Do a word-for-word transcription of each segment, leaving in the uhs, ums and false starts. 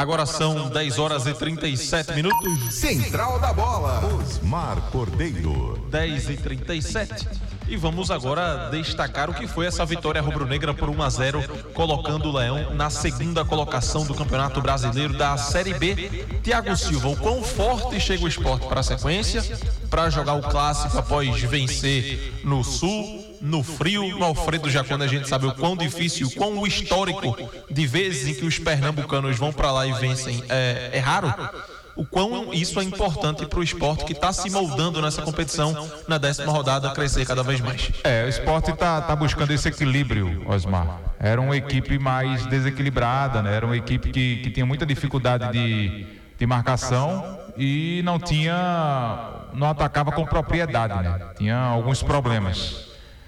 Agora são dez horas e trinta e sete minutos. Central da Bola, Osmar Cordeiro. dez e trinta e sete. E vamos agora destacar o que foi essa vitória rubro-negra por um a zero, colocando o Leão na segunda colocação do Campeonato Brasileiro da Série B. Thiago Silva, o quão forte chega o Sport para a sequência, para jogar o clássico após vencer no Sul, no frio, no Alfredo Jacona. A gente sabe o quão difícil, o quão histórico de vezes em que os pernambucanos vão para lá e vencem é, é raro. O quão isso é importante para o Sport, que está se moldando nessa competição na décima rodada, crescer cada vez mais. É, o Sport está tá buscando esse equilíbrio, Osmar. Era uma equipe mais desequilibrada, né? Era uma equipe que, que tinha muita dificuldade de, de marcação e não tinha, não atacava com propriedade, né? Tinha alguns problemas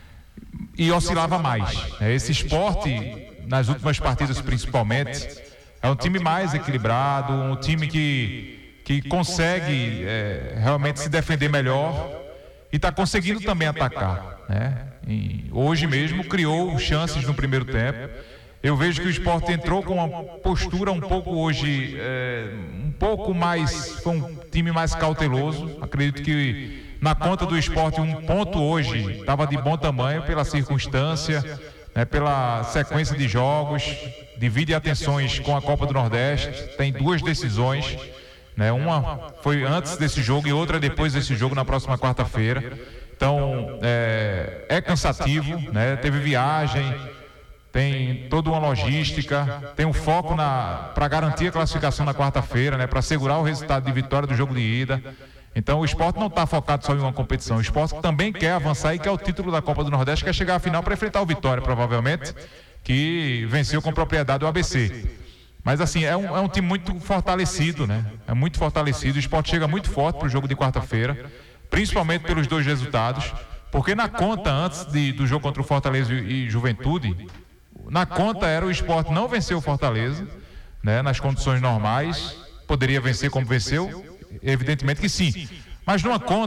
e oscilava mais. Esse Sport, nas últimas partidas principalmente, é um time mais equilibrado, um time que, que consegue é, realmente se defender melhor e está conseguindo também atacar, né? E hoje mesmo criou chances no primeiro tempo. Eu vejo que o Sport entrou com uma postura um pouco hoje, é, um pouco mais, foi um time mais cauteloso. Acredito que na conta do Sport um ponto hoje estava de bom tamanho pela circunstância, né, pela sequência de jogos. Divide atenções com a Copa do Nordeste, tem duas decisões, né? Uma foi antes desse jogo e outra depois desse jogo na próxima quarta-feira. Então é, é cansativo, né? Teve viagem, tem toda uma logística, tem um foco para garantir a classificação na quarta-feira, né? Para assegurar o resultado de vitória do jogo de ida. Então o Sport não está focado só em uma competição, o Sport também quer avançar e quer o título da Copa do Nordeste, quer chegar à final para enfrentar o Vitória, provavelmente, que venceu com propriedade o A B C. Mas assim, é um, é um time muito fortalecido, né? É muito fortalecido, o Sport chega muito forte para o jogo de quarta-feira, principalmente pelos dois resultados, porque na conta antes de, do jogo contra o Fortaleza e, e Juventude, na conta era o Sport não vencer o Fortaleza, né? Nas condições normais, poderia vencer como venceu, evidentemente que sim, mas numa conta